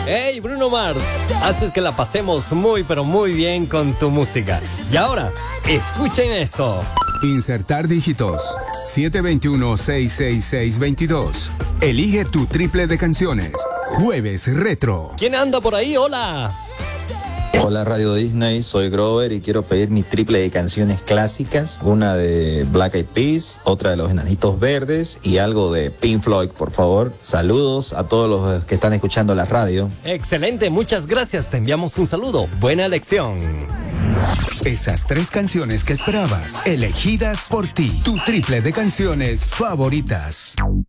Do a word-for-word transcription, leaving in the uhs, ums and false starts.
Hey, Bruno Mars, haces que la pasemos muy pero muy bien con tu música. Y ahora, escuchen esto. Insertar dígitos. siete dos uno, seis seis seis, dos dos. Elige tu triple de canciones. Jueves Retro. ¿Quién anda por ahí? Hola. Hola Radio Disney, soy Grover y quiero pedir mi triple de canciones clásicas, una de Black Eyed Peas, otra de Los Enanitos Verdes y algo de Pink Floyd, por favor. Saludos a todos los que están escuchando la radio. Excelente, muchas gracias, te enviamos un saludo. Buena elección. Esas tres canciones que esperabas, elegidas por ti, tu triple de canciones favoritas.